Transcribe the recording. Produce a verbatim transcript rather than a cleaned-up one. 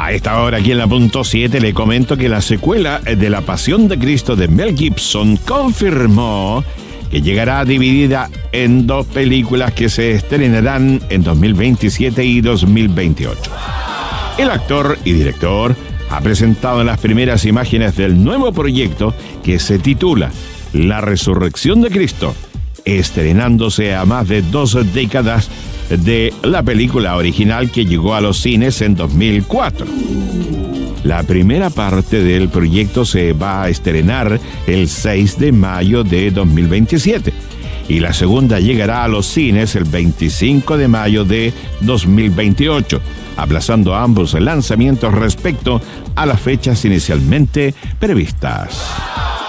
A esta hora aquí en la punto siete le comento que la secuela de La Pasión de Cristo de Mel Gibson confirmó que llegará dividida en dos películas que se estrenarán en dos mil veintisiete y dos mil veintiocho. El actor y director ha presentado las primeras imágenes del nuevo proyecto que se titula La Resurrección de Cristo, estrenándose a más de dos décadas de la película original que llegó a los cines en dos mil cuatro. La primera parte del proyecto se va a estrenar el seis de mayo de dos mil veintisiete y la segunda llegará a los cines el veinticinco de mayo de dos mil veintiocho, aplazando ambos lanzamientos respecto a las fechas inicialmente previstas.